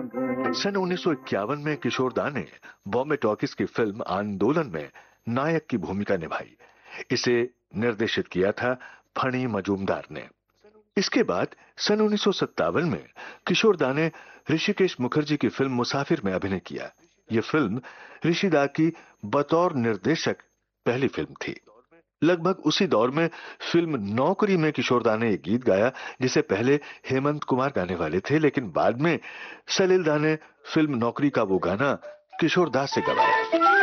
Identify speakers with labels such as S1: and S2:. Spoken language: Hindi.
S1: सन 1951 में किशोर दा ने बॉम्बे टॉकीज की फिल्म आंदोलन में नायक की भूमिका निभाई। इसे निर्देशित किया था फणी मजूमदार ने। इसके बाद सन 1957 में किशोर दा ने ऋषिकेश मुखर्जी की फिल्म मुसाफिर में अभिनय किया। यह फिल्म ऋषि दा की बतौर निर्देशक पहली फिल्म थी। लगभग उसी दौर में फिल्म नौकरी में किशोर दा ने एक गीत गाया जिसे पहले हेमंत कुमार गाने वाले थे, लेकिन बाद में सलील दा ने फिल्म नौकरी का वो गाना किशोर दा से गवाया।